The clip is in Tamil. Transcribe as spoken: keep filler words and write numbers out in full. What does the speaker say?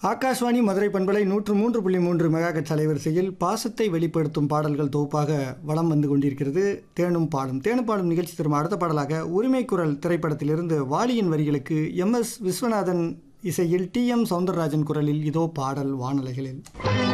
ஆகாஷ்வாணி மதுரை பண்பலை நூற்று மூன்று புள்ளி மூன்று மெகாஹெர்ட்ஸ் அலைவரிசையில் பாசத்தை வெளிப்படுத்தும் பாடல்கள் தொகுப்பாக வலம் வந்து கொண்டிருக்கிறது. தேனும் பாடும் தேனும் பாடும் நிகழ்ச்சி தரும் அடுத்த பாடலாக உரிமை குரல் திரைப்படத்திலிருந்து வாலியின் வரிகளுக்கு எம் எஸ் விஸ்வநாதன் இசையில் டி எம் சௌந்தரராஜன் குரலில் இதோ பாடல் வானலைகளில்.